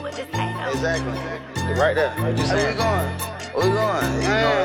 Exactly. Right there. What you saying? Where we going? Where we going?